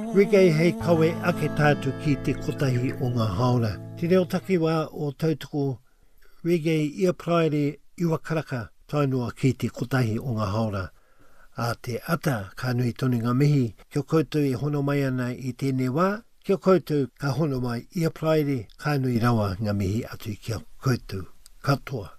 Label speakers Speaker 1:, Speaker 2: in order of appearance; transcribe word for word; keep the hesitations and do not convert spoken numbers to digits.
Speaker 1: Reggae hei kawe ake tātu ki te kotahi o ngā haora. Te reo takiwa o tautoko reggae ia praere iwakaraka tainua ki te kotahi o ngā haora. A te ata ka nui tonu ngā mihi, kia koutou e hono mai ana i tēnei wā, kia koutou ka hono mai ia praere ka nui rawa ngā mihi atu kia koutou katoa.